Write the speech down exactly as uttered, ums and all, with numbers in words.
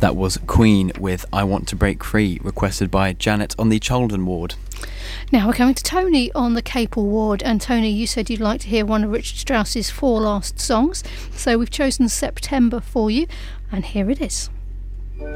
That was Queen with I Want to Break Free, requested by Janet on the Chalden ward. Now we're coming to Tony on the Capel ward, and Tony, you said you'd like to hear one of Richard Strauss's four last songs, so we've chosen September for you, and here it is.